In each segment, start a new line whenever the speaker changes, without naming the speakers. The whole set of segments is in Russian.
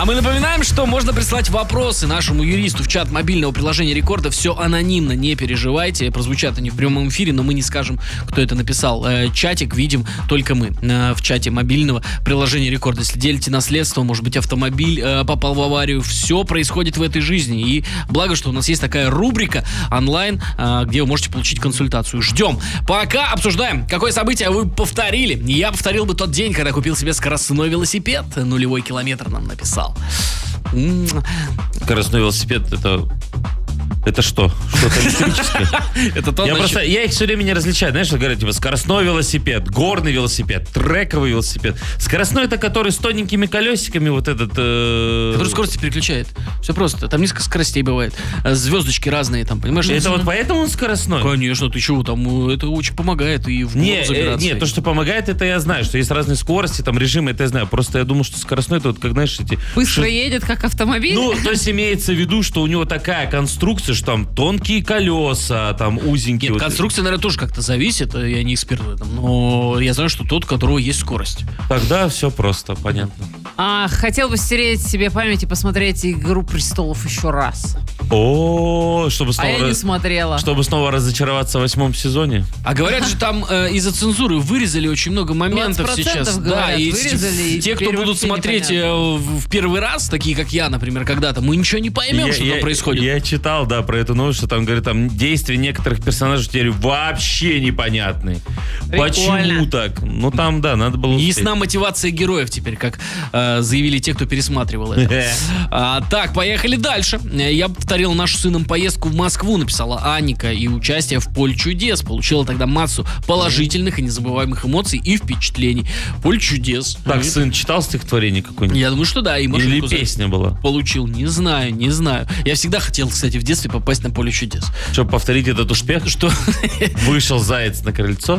А мы напоминаем, что можно прислать вопросы нашему юристу в чат мобильного приложения Рекорда. Все анонимно, не переживайте. Прозвучат они в прямом эфире, но мы не скажем, кто это написал. Чатик видим только мы в чате мобильного приложения Рекорда. Если делите наследство, может быть, автомобиль попал в аварию, все происходит в этой жизни. И благо, что у нас есть такая рубрика онлайн, где вы можете получить консультацию. Ждем. Пока обсуждаем, какое событие вы повторили. Я повторил бы тот день, когда купил себе скоростной велосипед. Нулевой километр нам написал.
Скоростной велосипед это что? Что-то электрическое?
Это тот,
Я их все время не различаю. Знаешь, что говорят, типа, скоростной велосипед, горный велосипед, трековый велосипед. Скоростной — это который с тоненькими колесиками, вот этот...
Который скорости переключает. Все просто. Там несколько скоростей бывает. Звездочки разные там, понимаешь?
Это вот поэтому он скоростной?
Конечно, ты чего там? Это очень помогает и в город забираться.
Нет, то, что помогает, это я знаю, что есть разные скорости, там режимы, это я знаю. Просто я думал, что скоростной — это вот, как, знаешь, эти...
Быстро едет, как автомобиль?
Ну, то есть имеется в виду, что у него такая конструкция, что там тонкие колеса, там узенькие.
Нет, конструкция, наверное, тоже как-то зависит. Я не эксперт в этом. Но я знаю, что тот, у которого есть скорость.
Тогда все просто, понятно.
Хотел бы стереть себе память и посмотреть «Игру престолов» еще раз.
Чтобы снова...
я не смотрела.
Чтобы снова разочароваться в 8 сезоне.
А говорят же, там из-за цензуры вырезали очень много моментов сейчас.
Говорят,
да, и
вырезали,
те, кто будут смотреть в первый раз, такие как я, например, когда-то, мы ничего не поймем, что там происходит.
Я читал, да, про эту новость, что там, говорят, там действия некоторых персонажей теперь вообще непонятны.
Прикольно.
Почему так? Ну там, да, надо было успеть.
Ясна мотивация героев теперь, как заявили те, кто пересматривал это. Так, поехали дальше. Я повторил нашу сыном поездку в Москву, написала Анника, и участие в «Поле чудес». Получила тогда массу положительных и незабываемых эмоций и впечатлений. «Поле чудес».
Так, сын читал стихотворение какое-нибудь?
Я думаю, что да. И
или песня была?
Получил. Не знаю. Я всегда хотел, кстати, в детстве попасть на «Поле чудес».
Чтобы повторить этот успех?
Что?
Вышел заяц на крыльцо?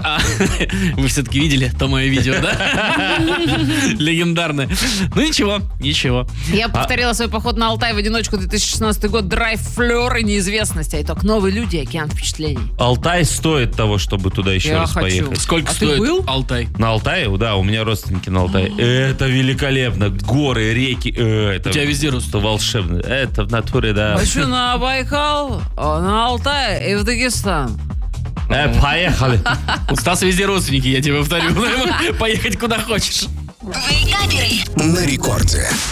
Вы все-таки видели то мое видео, да? Легендарное. Ну ничего.
Я повторила свой поход на Алтай в одиночку 2016 год. Драйв, флёр и неизвестность. А итог — новые люди, океан впечатлений.
Алтай стоит того, чтобы туда еще раз поехать.
Сколько стоит
ты был?
Алтай?
На Алтае? Да, у меня родственники на Алтае. Это великолепно. Горы, реки. Это
у тебя везде
просто волшебно. Это в натуре, да.
Хочу на Байкал, на Алтай и в Дагестан.
Поехали.
У Стаса везде родственники, я тебе повторю. Поехать куда хочешь.
На рекорде.